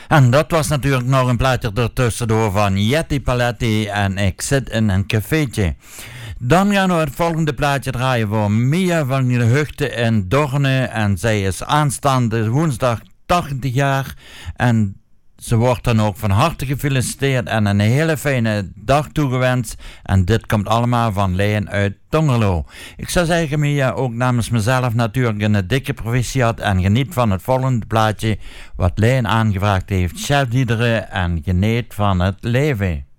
En dat was natuurlijk nog een plaatje ertussendoor van Jetty Paletti en Ik zit in een cafeetje. Dan gaan we het volgende plaatje draaien voor Mia van de Hugte in Dorne. En zij is aanstaande woensdag 80 jaar. En ze wordt dan ook van harte gefeliciteerd en een hele fijne dag toegewenst. En dit komt allemaal van Leen uit Tongerlo. Ik zou zeggen, Mia, ook namens mezelf natuurlijk een dikke proficiat. En geniet van het volgende plaatje wat Leen aangevraagd heeft. Chef Diederen en geniet van het leven.